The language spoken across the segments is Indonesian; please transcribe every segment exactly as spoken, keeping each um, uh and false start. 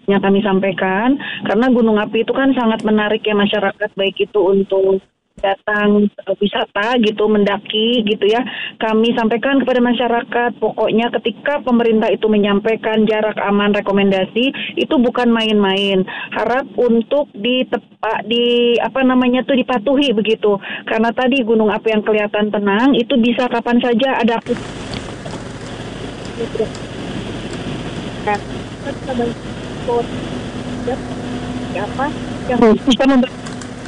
yang kami sampaikan, karena gunung api itu kan sangat menarik ya masyarakat, baik itu untuk datang wisata gitu, mendaki gitu ya. Kami sampaikan kepada masyarakat, pokoknya ketika pemerintah itu menyampaikan jarak aman rekomendasi, itu bukan main-main. Harap untuk ditepak di apa namanya tuh dipatuhi begitu. Karena tadi gunung api yang kelihatan tenang itu bisa kapan saja ada aktivitas. Apa yang bisa membantu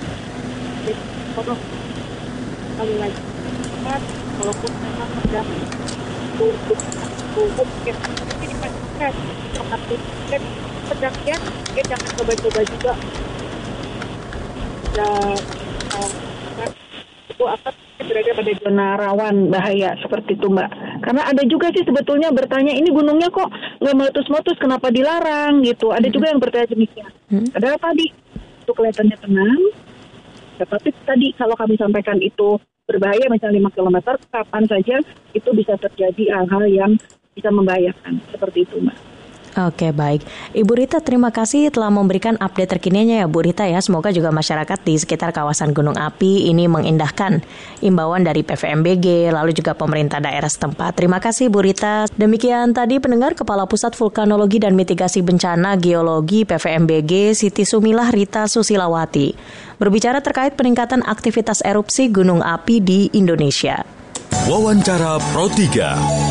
kali lagi walaupun memang sudah tutup tutup ya tapi dipastikan dan pendakian ya jangan coba-coba juga dan uh, itu akan berada pada zona rawan bahaya seperti itu Mbak. Karena ada juga sih sebetulnya bertanya ini gunungnya kok nggak meletus-meletus kenapa dilarang gitu. Ada hmm. juga yang bertanya demikian. Hmm. Padahal tadi itu kelihatannya tenang. Tetapi tadi kalau kami sampaikan itu berbahaya misalnya lima kilometer, kapan saja itu bisa terjadi hal-hal yang bisa membahayakan. Seperti itu, Mbak. Oke, baik. Ibu Rita, terima kasih telah memberikan update terkininya ya Bu Rita ya. Semoga juga masyarakat di sekitar kawasan Gunung Api ini mengindahkan imbauan dari P V M B G, lalu juga pemerintah daerah setempat. Terima kasih Bu Rita. Demikian tadi pendengar Kepala Pusat Vulkanologi dan Mitigasi Bencana Geologi P V M B G, Siti Sumilah Rita Susilawati, berbicara terkait peningkatan aktivitas erupsi gunung api di Indonesia. Wawancara Pro tiga.